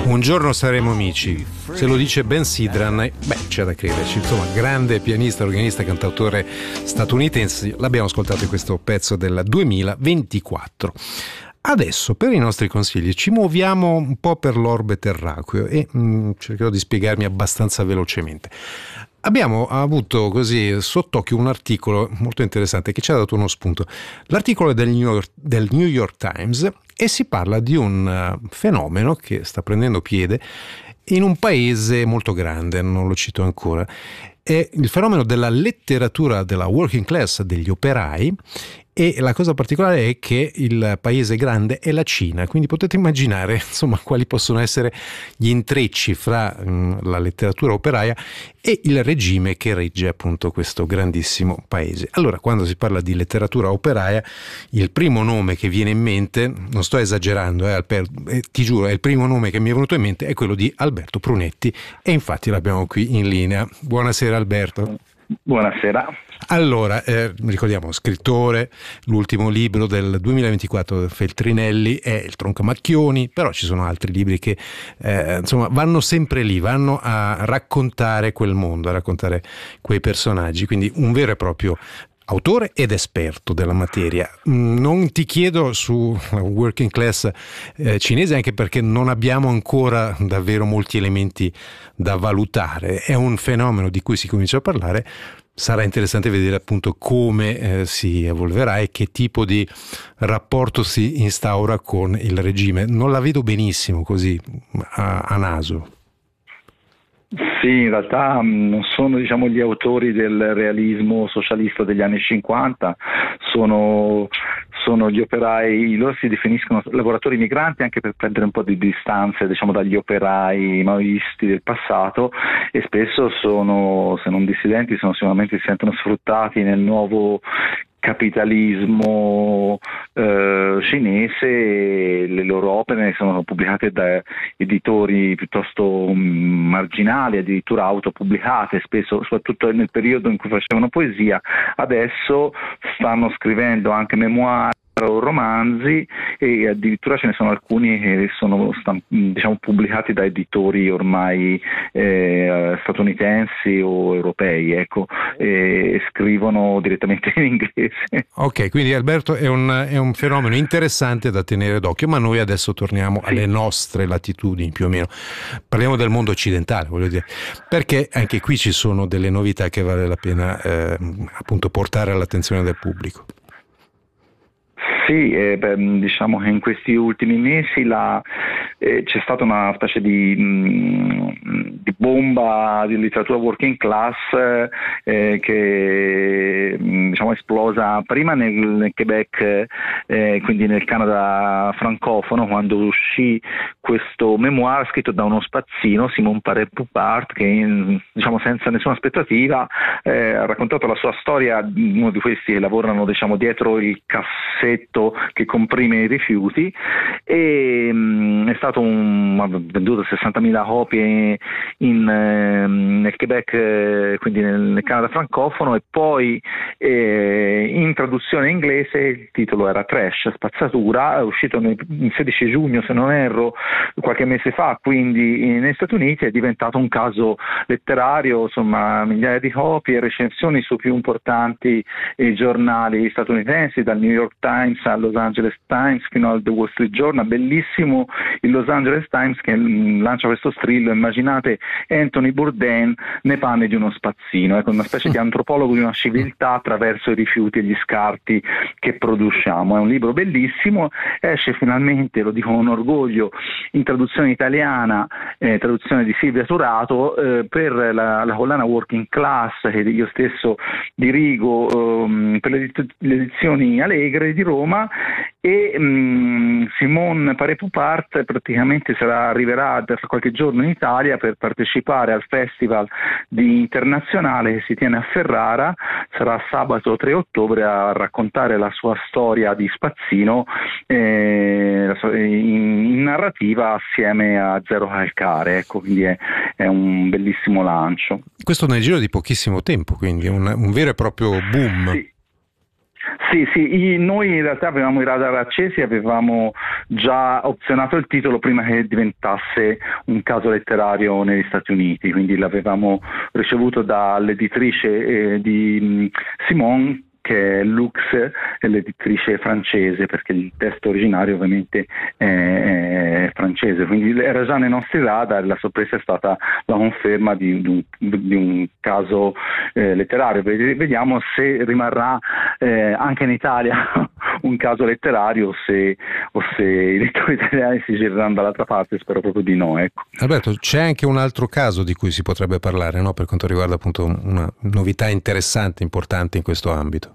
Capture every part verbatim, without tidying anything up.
Un giorno saremo amici, se lo dice Ben Sidran, beh, c'è da crederci, insomma, grande pianista, organista, cantautore statunitense. L'abbiamo ascoltato in questo pezzo del duemilaventiquattro. Adesso per i nostri consigli ci muoviamo un po' per l'orbe terracqueo e mh, cercherò di spiegarmi abbastanza velocemente. Abbiamo avuto così sott'occhio un articolo molto interessante che ci ha dato uno spunto. L'articolo è del New York, del New York Times e si parla di un uh, fenomeno che sta prendendo piede in un paese molto grande, non lo cito ancora. È il fenomeno della letteratura della working class, degli operai, e la cosa particolare è che il paese grande è la Cina, quindi potete immaginare insomma quali possono essere gli intrecci fra mh, la letteratura operaia e il regime che regge appunto questo grandissimo paese. Allora, quando si parla di letteratura operaia, il primo nome che viene in mente, non sto esagerando, eh, Alper, eh, ti giuro, è il primo nome che mi è venuto in mente, è quello di Alberto Prunetti, e infatti l'abbiamo qui in linea. Buonasera Alberto. Buonasera. Allora, eh, ricordiamo, scrittore, l'ultimo libro del duemilaventiquattro Feltrinelli è Il Troncamacchioni, però ci sono altri libri che eh, insomma vanno sempre lì, vanno a raccontare quel mondo, a raccontare quei personaggi, quindi un vero e proprio autore ed esperto della materia. Non ti chiedo su working class eh, cinese, anche perché non abbiamo ancora davvero molti elementi da valutare. È un fenomeno di cui si comincia a parlare. Sarà interessante vedere appunto come eh, si evolverà e che tipo di rapporto si instaura con il regime. Non la vedo benissimo così a, a naso. Sì, in realtà non sono diciamo gli autori del realismo socialista degli anni cinquanta, sono, sono gli operai, loro si definiscono lavoratori migranti anche per prendere un po' di distanze diciamo dagli operai maoisti del passato, e spesso sono, se non dissidenti, sono sicuramente si sentono sfruttati nel nuovo capitalismo eh, cinese, e le loro opere sono pubblicate da editori piuttosto mh, marginali, addirittura autopubblicate, spesso soprattutto nel periodo in cui facevano poesia. Adesso stanno scrivendo anche memoir o romanzi, e addirittura ce ne sono alcuni che sono diciamo pubblicati da editori ormai eh, statunitensi o europei, ecco, e scrivono direttamente in inglese. Ok, quindi Alberto è un, è un fenomeno interessante da tenere d'occhio, ma noi adesso torniamo sì. alle nostre latitudini più o meno. Parliamo del mondo occidentale, voglio dire, perché anche qui ci sono delle novità che vale la pena eh, appunto portare all'attenzione del pubblico. Sì, eh, beh, diciamo che in questi ultimi mesi la, eh, c'è stata una specie di, mh, di bomba di letteratura working class eh, che diciamo, è esplosa prima nel, nel Quebec, eh, quindi nel Canada francofono, quando uscì questo memoir scritto da uno spazzino, Simon Paré-Poupart, che diciamo, senza nessuna aspettativa eh, ha raccontato la sua storia, uno di questi che lavorano diciamo, dietro il cassetto che comprime i rifiuti, e mh, è stato un, venduto sessantamila copie in, eh, nel Quebec, eh, quindi nel, nel Canada francofono, e poi eh, in traduzione inglese il titolo era Trash, spazzatura, è uscito nel, il sedici giugno se non erro, qualche mese fa, quindi negli Stati Uniti è diventato un caso letterario, insomma migliaia di copie, recensioni su più importanti eh, giornali statunitensi, dal New York Times al Los Angeles Times fino al The Wall Street Journal. Bellissimo il Los Angeles Times che mh, lancia questo strillo: immaginate Anthony Bourdain nei panni di uno spazzino, ecco, una specie di antropologo di una civiltà attraverso i rifiuti e gli scarti che produciamo. È un libro bellissimo, esce finalmente, lo dico con orgoglio, in traduzione italiana, eh, traduzione di Silvia Turato, eh, per la, la collana Working Class che io stesso dirigo um, per le, le edizioni Allegre di Roma, e um, Simon Paré-Poupart praticamente sarà, arriverà tra qualche giorno in Italia per partecipare al festival di internazionale che si tiene a Ferrara. Sarà sabato tre ottobre a raccontare la sua storia di spazzino eh, in, in narrativa assieme a Zero Calcare, ecco, quindi è, è un bellissimo lancio. Questo nel giro di pochissimo tempo, quindi un, un vero e proprio boom. Sì. Sì, sì, noi in realtà avevamo i radar accesi, avevamo già opzionato il titolo prima che diventasse un caso letterario negli Stati Uniti, quindi l'avevamo ricevuto dall'editrice eh, di Simone, che è Lux, è l'editrice francese, perché il testo originario ovviamente è, è francese, quindi era già nei nostri radar. La sorpresa è stata la conferma di, di, un, di un caso eh, letterario. Vediamo se rimarrà eh, anche in Italia un caso letterario o se, o se i lettori italiani si gireranno dall'altra parte. Spero proprio di no, ecco. Alberto, c'è anche un altro caso di cui si potrebbe parlare, no? Per quanto riguarda appunto una novità interessante, importante in questo ambito.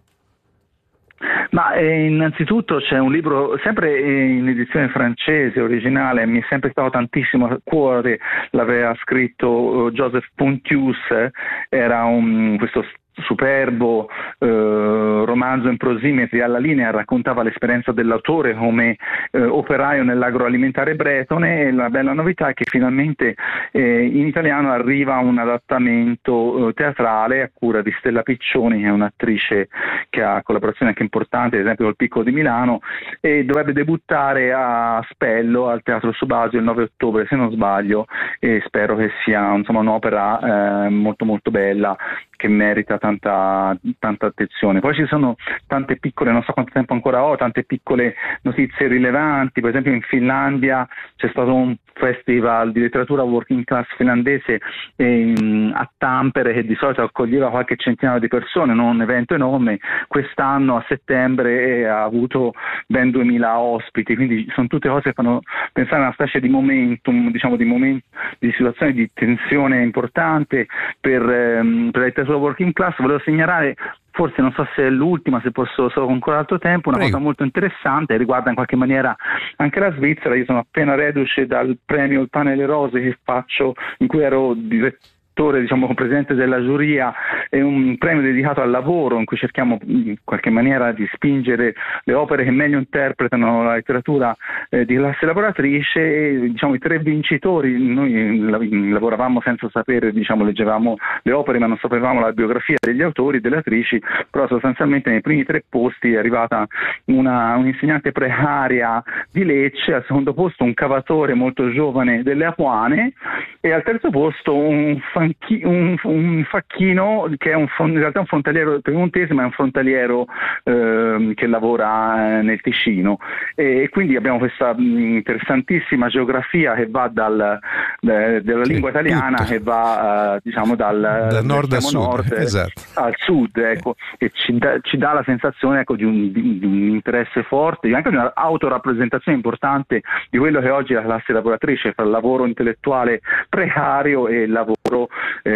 Ma eh, innanzitutto c'è un libro sempre in edizione francese originale, mi è sempre stato tantissimo a cuore, l'aveva scritto uh, Joseph Pontius, era un, questo superbo eh, romanzo in prosimetri alla linea, raccontava l'esperienza dell'autore come eh, operaio nell'agroalimentare bretone, e la bella novità è che finalmente eh, in italiano arriva un adattamento eh, teatrale a cura di Stella Piccioni, che è un'attrice che ha collaborazioni anche importanti, ad esempio col Piccolo di Milano, e dovrebbe debuttare a Spello al Teatro Subasio il nove ottobre se non sbaglio, e spero che sia insomma un'opera eh, molto molto bella che merita tanta, tanta attenzione. Poi ci sono tante piccole, non so quanto tempo ancora ho, tante piccole notizie rilevanti. Per esempio in Finlandia c'è stato un festival di letteratura working class finlandese ehm, a Tampere, che di solito accoglieva qualche centinaio di persone, non un evento enorme. Quest'anno a settembre ha avuto ben duemila ospiti, quindi sono tutte cose che fanno pensare a una specie di momentum, diciamo di momento, di situazione di tensione importante per, ehm, per la letteratura working class. Volevo segnalare, forse non so se è l'ultima, se posso solo con ancora altro tempo, una Prego. cosa molto interessante, riguarda in qualche maniera anche la Svizzera. Io sono appena reduce dal premio Il Pane e le Rose che faccio, in cui ero direttore, diciamo presidente della giuria, è un premio dedicato al lavoro in cui cerchiamo in qualche maniera di spingere le opere che meglio interpretano la letteratura eh, di classe lavoratrice, e diciamo i tre vincitori, noi lavoravamo senza sapere, diciamo leggevamo le opere ma non sapevamo la biografia degli autori e delle attrici, però sostanzialmente nei primi tre posti è arrivata una, un'insegnante precaria di Lecce, al secondo posto un cavatore molto giovane delle Apuane, e al terzo posto un Un, un facchino che è un, in realtà un frontaliero piemontese, ma è un frontaliero eh, che lavora nel Ticino, e quindi abbiamo questa mh, interessantissima geografia che va dal, de, della lingua sì, italiana tutto. Che va uh, diciamo dal, dal nord, al sud, nord esatto. al sud, ecco, e ci dà, ci dà la sensazione, ecco, di un, di, di un interesse forte, anche di un'autorappresentazione importante di quello che oggi è la classe lavoratrice, fra il lavoro intellettuale precario e il lavoro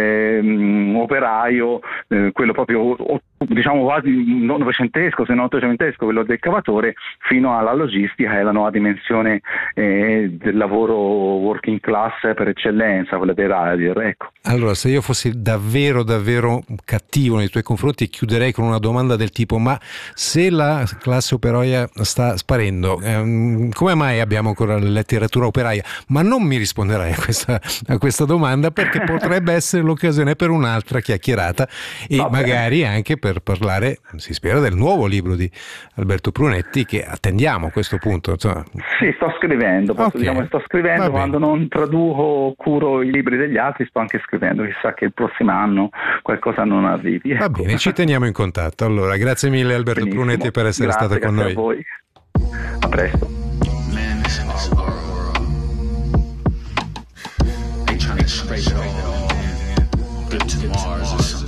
ehm, operaio, eh, quello proprio diciamo quasi non novecentesco se non ottocentesco, quello del cavatore, fino alla logistica e la nuova dimensione eh, del lavoro working class per eccellenza, quella dei rider, ecco. Allora, se io fossi davvero davvero cattivo nei tuoi confronti, chiuderei con una domanda del tipo: ma se la classe operaia sta sparendo, ehm, come mai abbiamo ancora la letteratura operaia? Ma non mi risponderai a questa, a questa domanda, perché potrebbe essere l'occasione per un'altra chiacchierata e Vabbè. magari anche per parlare, si spera, del nuovo libro di Alberto Prunetti, che attendiamo a questo punto. Insomma. Sì, sto scrivendo, posso, okay. diciamo, sto scrivendo, quando non traduco o curo i libri degli altri sto anche scrivendo, chissà che il prossimo anno qualcosa non arrivi. Va ecco. bene, ci teniamo in contatto. Allora, grazie mille Alberto Benissimo. Prunetti per essere Grazie, stato con noi. A voi. A presto. Man, this is our world. They trying to scrape it all. Good to Mars.